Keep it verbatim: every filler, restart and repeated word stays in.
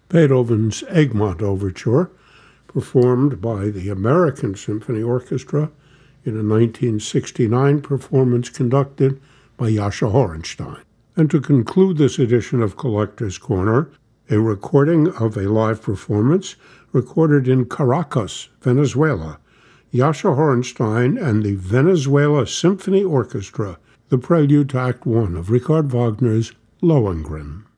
Beethoven's Egmont Overture, performed by the American Symphony Orchestra in a nineteen sixty-nine performance conducted by Jascha Horenstein. And to conclude this edition of Collector's Corner, a recording of a live performance recorded in Caracas, Venezuela, Jascha Horenstein and the Venezuela Symphony Orchestra, the prelude to Act One of Richard Wagner's Lohengrin.